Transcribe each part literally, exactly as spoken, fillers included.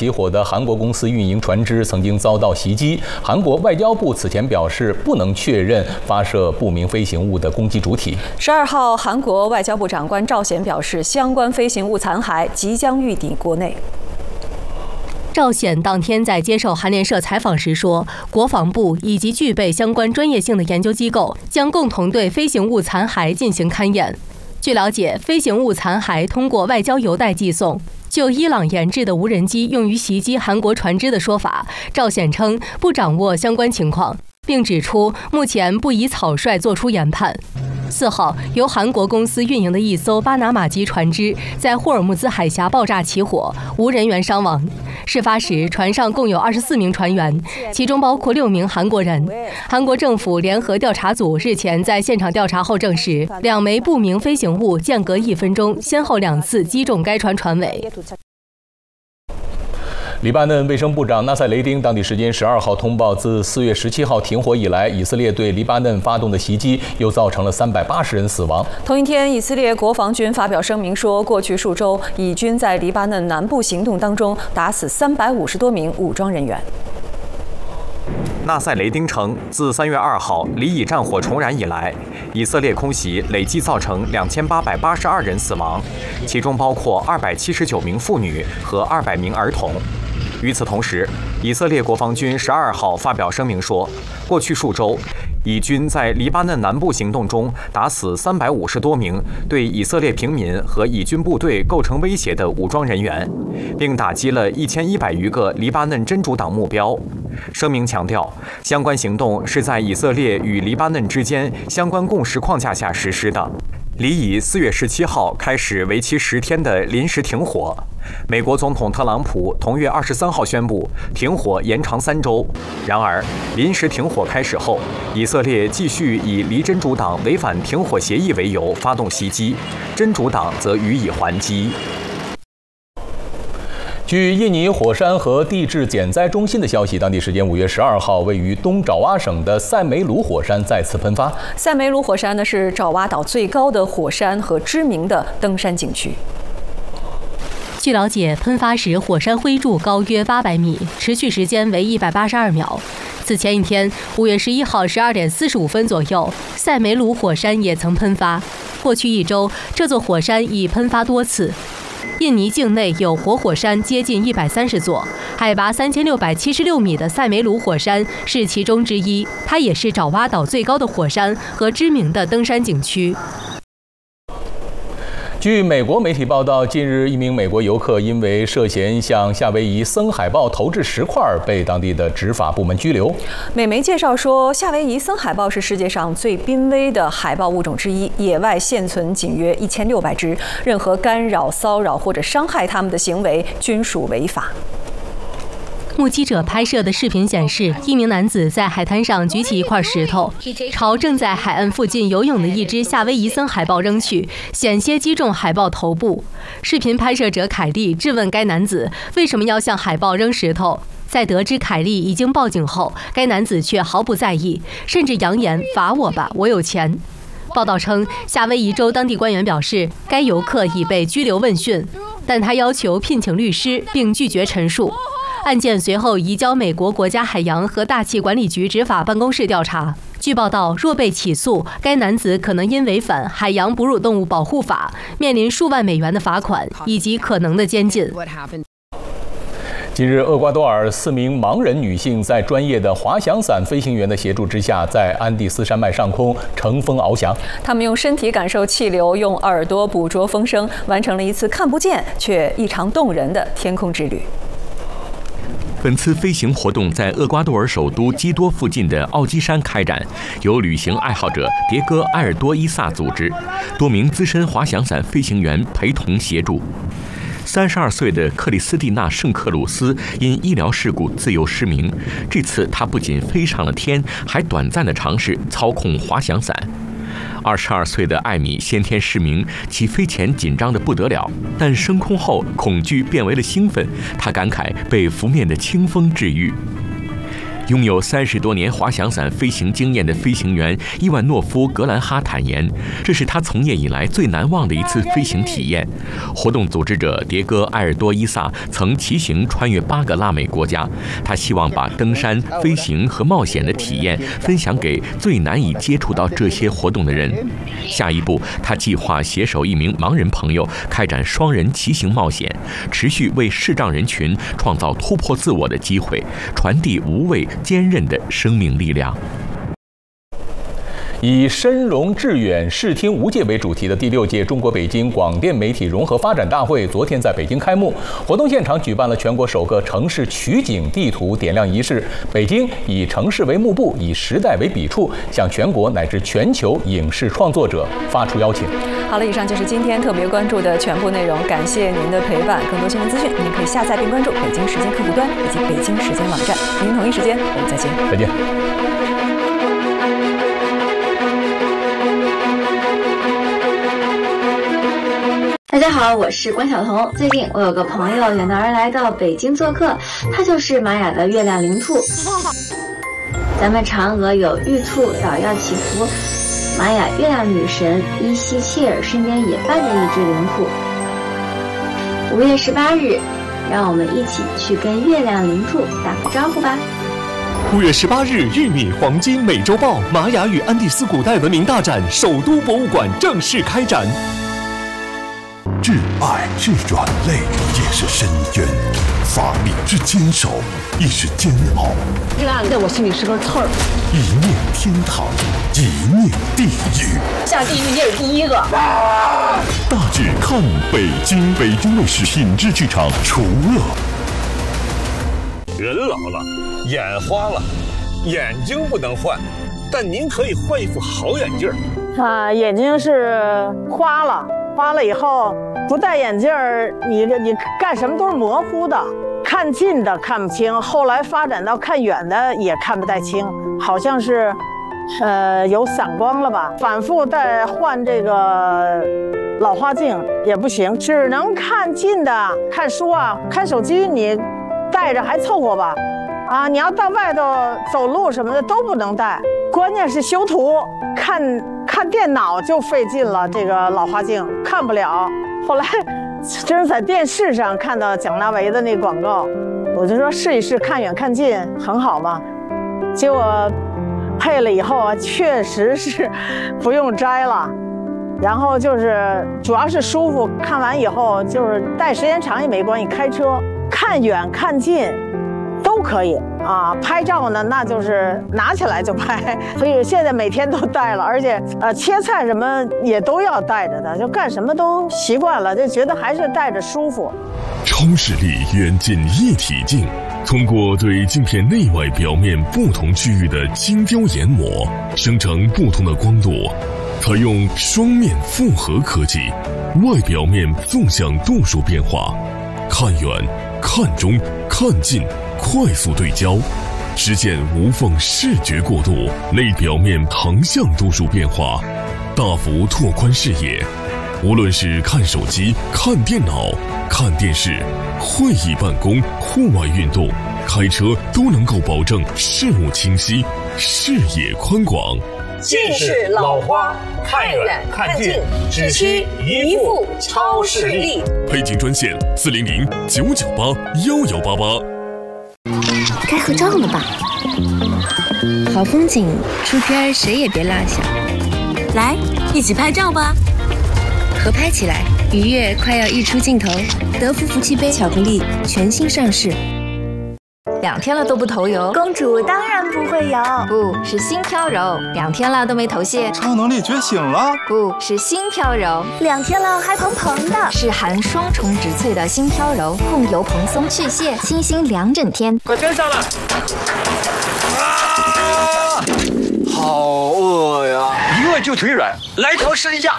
起火的韩国公司运营船只曾经遭到袭击。韩国外交部此前表示，不能确认发射不明飞行物的攻击主体。 十二号，韩国外交部长官赵显表示，相关飞行物残骸即将预抵国内。 赵显当天在接受韩联社采访时说，国防部以及具备相关专业性的研究机构将共同对飞行物残骸进行勘验。据了解，飞行物残骸通过外交邮袋寄送。就伊朗研制的无人机用于袭击韩国船只的说法，赵显称不掌握相关情况，并指出目前不宜草率作出研判。四号，由韩国公司运营的一艘巴拿马籍船只在霍尔木兹海峡爆炸起火，无人员伤亡。事发时，船上共有二十四名船员，其中包括六名韩国人。韩国政府联合调查组日前在现场调查后证实，两枚不明飞行物间隔一分钟，先后两次击中该船船尾。 黎巴嫩卫生部长纳赛雷丁当地时间十二号通报，自四月十七号停火以来，以色列对黎巴嫩发动的袭击又造成了三百八十人死亡。 同一天，以色列国防军发表声明说，过去数周，以军在黎巴嫩南部行动当中打死三百五十多名武装人员。 纳赛雷丁称，自三月二号黎以战火重燃以来，以色列空袭累计造成两千八百八十二人死亡，其中包括二百七十九名妇女和二百名儿童。与此同时，以色列国防军十二号发表声明说，过去数周，以军在黎巴嫩南部行动中打死三百五十多名对以色列平民和以军部队构成威胁的武装人员，并打击了一千一百余个黎巴嫩真主党目标。声明强调，相关行动是在以色列与黎巴嫩之间相关共识框架下实施的。黎以四月十七号开始为期十天的临时停火。美国总统特朗普同月二十三号宣布停火延长三周。然而，临时停火开始后，以色列继续以黎真主党违反停火协议为由发动袭击，真主党则予以还击。 据印尼火山和地质减灾中心的消息，当地时间五月十二号，位于东爪哇省的塞梅鲁火山再次喷发。 塞梅鲁火山呢是爪哇岛最高的火山和知名的登山景区。 据了解，喷发时火山灰柱高约八百米，持续时间为一百八十二秒。此前一天，五月十一号十二点四十五分左右，塞梅鲁火山也曾喷发。过去一周，这座火山已喷发多次。印尼境内有活火山接近一百三十座，海拔三千六百七十六米的塞梅鲁火山是其中之一，它也是爪哇岛最高的火山和知名的登山景区。 据美国媒体报道，近日一名美国游客因为涉嫌向夏威夷森海豹投掷石块，被当地的执法部门拘留。 美媒介绍说，夏威夷森海豹是世界上最濒危的海豹物种之一，野外现存仅约一千六百只，任何干扰、骚扰或者伤害它们的行为均属违法。 目击者拍摄的视频显示，一名男子在海滩上举起一块石头，朝正在海岸附近游泳的一只夏威夷森海豹扔去，险些击中海豹头部。视频拍摄者凯利质问该男子为什么要向海豹扔石头。在得知凯利已经报警后，该男子却毫不在意，甚至扬言罚我吧，我有钱。报道称，夏威夷州当地官员表示，该游客已被拘留问讯，但他要求聘请律师，并拒绝陈述。案件随后移交美国国家海洋和大气管理局执法办公室调查。据报道，若被起诉，该男子可能因违反海洋哺乳动物保护法，面临数万美元的罚款以及可能的监禁。 近日，厄瓜多尔四名盲人女性在专业的滑翔伞飞行员的协助之下，在安第斯山脉上空乘风翱翔。 他们用身体感受气流，用耳朵捕捉风声，完成了一次看不见却异常动人的天空之旅。 本次飞行活动在厄瓜多尔首都基多附近的奥基山开展，由旅行爱好者迭戈·埃尔多伊萨组织，多名资深滑翔伞飞行员陪同协助。三十二岁的克里斯蒂娜·圣克鲁斯因医疗事故自幼失明，这次她不仅飞上了天，还短暂地尝试操控滑翔伞。二十二岁的艾米先天失明，起飞前紧张得不得了，但升空后恐惧变为了兴奋。她感慨被拂面的清风治愈。 拥有三十多年滑翔伞飞行经验的飞行员伊万诺夫·格兰哈坦言，这是他从业以来最难忘的一次飞行体验。活动组织者迭戈·埃尔多伊萨曾骑行穿越八个拉美国家，他希望把登山、飞行和冒险的体验分享给最难以接触到这些活动的人。下一步，他计划携手一名盲人朋友开展双人骑行冒险，持续为视障人群创造突破自我的机会，传递无畏坚韧的生命力量。 以深融致远、视听无界为主题的第六届中国北京广电媒体融合发展大会昨天在北京开幕。活动现场举办了全国首个城市取景地图点亮仪式。北京以城市为幕布，以时代为笔触，向全国乃至全球影视创作者发出邀请。 好了，以上就是今天特别关注的全部内容，感谢您的陪伴。更多新闻资讯，您可以下载并关注北京时间客户端以及北京时间网站。明天同一时间，我们再见。 再见。 大家好，我是关晓彤。最近我有个朋友远道而来到北京做客，他就是玛雅的月亮灵兔。咱们嫦娥有玉兔捣药祈福，玛雅月亮女神伊西切尔身边也伴着一只灵兔。五月十八日，让我们一起去跟月亮灵兔打个招呼吧。 五月十八日，玉米黄金美洲豹玛雅与安第斯古代文明大展首都博物馆正式开展。 挚爱是软肋，也是深渊；法力之坚守，亦是煎熬。 这个案子在我心里是根刺儿。 一念天堂，一念地狱。 下地狱你也是第一个。 大致看北京，北京卫视品质剧场除恶。 人老了，眼花了，眼睛不能换，但您可以换一副好眼镜儿。 啊，眼睛是花了。花了以后不戴眼镜儿，你你干什么都是模糊的，看近的看不清，后来发展到看远的也看不太清，好像是，呃，有散光了吧？反复在换这个老花镜也不行，只能看近的，看书啊，看手机你带着还凑合吧，啊，你要到外头走路什么的都不能带，关键是修图看。看电脑就费劲了，这个老花镜看不了。后来真是在电视上看到蒋大为的那广告，我就说试一试，看远看近很好嘛。结果配了以后啊，确实是不用摘了，然后就是主要是舒服。看完以后就是戴时间长也没关系，开车看远看近都可以。啊，拍照呢，那就是拿起来就拍，所以现在每天都带了，而且呃切菜什么也都要带着的，就干什么都习惯了，就觉得还是带着舒服。 超视力远近一体镜，通过对镜片内外表面不同区域的精雕研磨，生成不同的光度，采用双面复合科技，外表面纵向度数变化，看远、看中、看近。快速对焦，实现无缝视觉过渡；内表面横向度数变化，大幅拓宽视野。无论是看手机、看电脑、看电视、会议办公、户外运动、开车，都能够保证视物清晰、视野宽广。 近视老花，看远看近，只需一副超视力。 配镜专线：四零零九九八幺幺八八。 该合照了吧？好风景，出片谁也别落下。 来，一起拍照吧！ 合拍起来，愉悦快要溢出镜头。德芙福气杯巧克力全新上市。 两天了都不头油， 公主当然不会油。 不是心飘柔，两天了都没头屑， 超能力觉醒了。 不是心飘柔， 两天了还蓬蓬的， 是含双重植萃的心飘柔，控油蓬松去屑，清新两整天。 快跟上了！啊，好饿呀！ 一饿就腿软，来调视力架。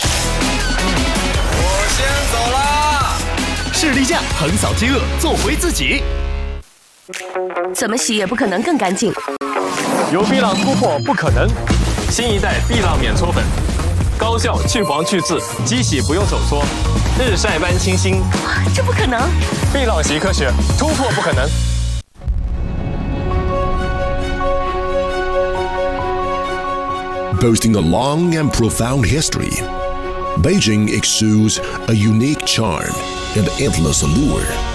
我先走啦。 视力架横扫饥饿，做回自己。 怎么洗也不可能更干净。 有碧浪突破不可能，新一代碧浪免搓粉，高效去黄去渍，机洗不用手搓，日晒般清新。 这不可能！ 碧浪洗科学，突破不可能。 Boasting a long and profound history, Beijing exudes a unique charm and endless allure.